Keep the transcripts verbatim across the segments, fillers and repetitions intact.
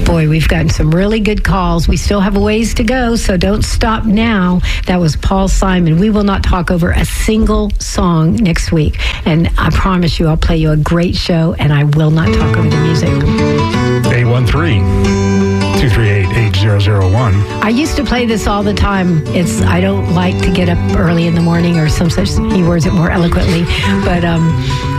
Boy, we've gotten some really good calls. We still have a ways to go, so don't stop now. That was Paul Simon. We will not talk over a single song next week. And I promise you, I'll play you a great show, and I will not talk over the music. eight one three, two three eight, eight zero zero one. I used to play this all the time. It's I don't like to get up early in the morning, or some such, he words it more eloquently. But, um...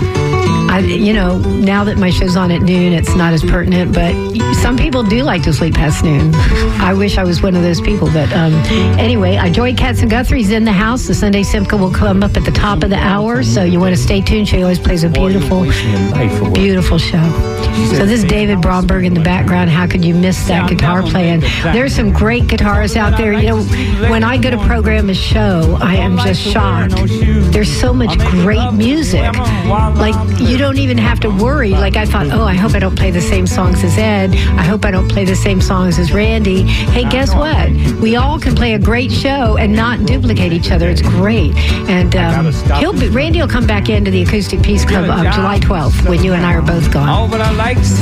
I, you know, now that my show's on at noon, it's not as pertinent, but some people do like to sleep past noon. I wish I was one of those people, but um, anyway, I Joy Katz and Guthrie's in the house. The Sunday Simca will come up at the top of the hour, so you want to stay tuned. She always plays a beautiful, beautiful show. So this is David Bromberg in the background. How could you miss that guitar playing? There's some great guitarists out there. You know, when I go to program a show, I am just shocked. There's so much great music. Like, you don't even have to worry. Like, I thought, oh, I hope I don't play the same songs as Ed. I hope I don't play the same songs as Randy. Hey, guess what? We all can play a great show and not duplicate each other. It's great. And um, he'll be, Randy will come back into the Acoustic Peace Club on July twelfth when you and I are both gone. So,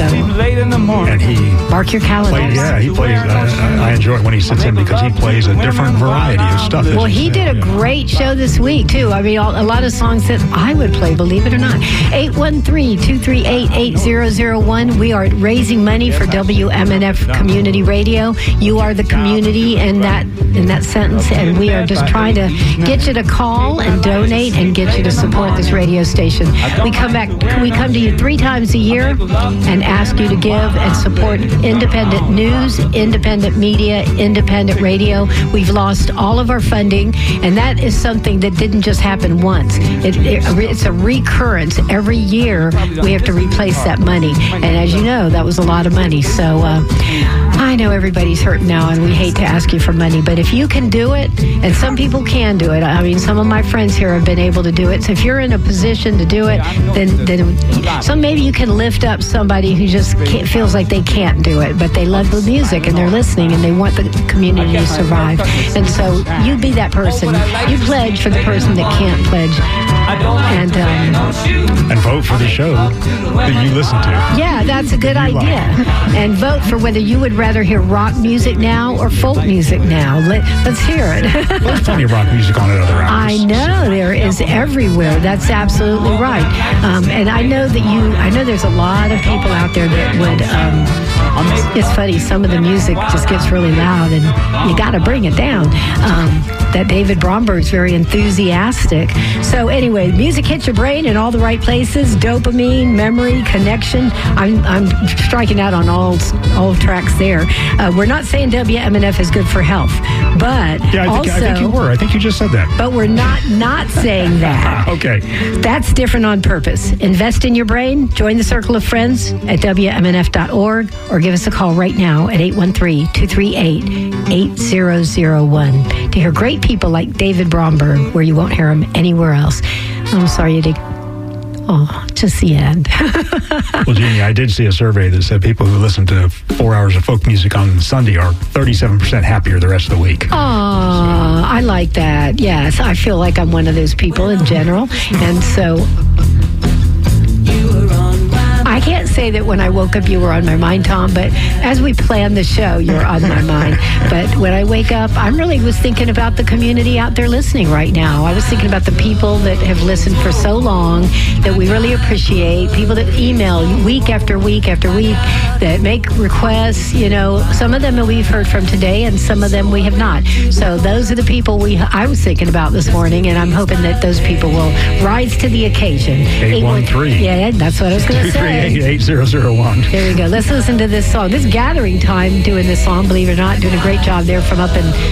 and he mark your calendar. Yeah, he plays. Uh, I enjoy it when he sits in because he plays a different variety of stuff. Well, he did a great show this week, too. I mean, a lot of songs that I would play, believe it or not. eight one three, two three eight, eight zero zero one. We are raising money for W M N F Community Radio. You are the community in that in that sentence, and we are just trying to get you to call and donate and get you to support this radio station. We come back, we come to you three times a year and ask you to give and support independent news, independent media, independent radio. We've lost all of our funding, and that is something that didn't just happen once. It, it, it's a recurrence. Every year we have to replace that money, and as you know, that was a lot of money. So uh, I know everybody's hurting now, and we hate to ask you for money, but if you can do it, and some people can do it, I mean, some of my friends here have been able to do it, so if you're in a position to do it, then, then so maybe you can lift up somebody who just can't, feels like they can't do it, but they love the music and they're listening and they want the community to survive. And so you be that person. You pledge for the person that can't pledge. And um, and vote for the show that you listen to. Yeah, that's a good idea. And vote for whether you would rather hear rock music now or folk music now. Let, let's hear it. There's plenty of rock music on at other hours. I know, there is everywhere. That's absolutely right. Um, and I know that you, I know there's a lot of people out there that would, um, it's funny, some of the music just gets really loud and you got to bring it down. Um, that David Bromberg's very enthusiastic. So anyway, music hits your brain in all the right places. Dopamine, memory, connection. I'm I'm striking out on all all tracks there. Uh, we're not saying W M N F is good for health, but yeah, I think, also, I think you were. I think you just said that. But we're not not saying that. Okay. That's different on purpose. Invest in your brain. Join the circle of friends at W M N F dot org or give us a call right now at eight one three, two three eight, eight zero zero one to hear great people like David Bromberg, where you won't hear him anywhere else. I'm sorry you did. Oh, just the end. Well, Jeannie, I did see a survey that said people who listen to four hours of folk music on Sunday are thirty-seven percent happier the rest of the week. Oh, I like that. Yes, I feel like I'm one of those people in general. And so I can't say that when I woke up you were on my mind, Tom, but as we plan the show, you're on my mind. But when I wake up, I really was thinking about the community out there listening right now. I was thinking about the people that have listened for so long that we really appreciate, people that email week after week after week, that make requests. You know, some of them that we've heard from today and some of them we have not. So those are the people we I was thinking about this morning, and I'm hoping that those people will rise to the occasion. eight one three. Yeah, that's what I was going to say. eight zero zero one. There we go. Let's listen to this song. This Gathering Time doing this song, believe it or not, doing a great job there from up in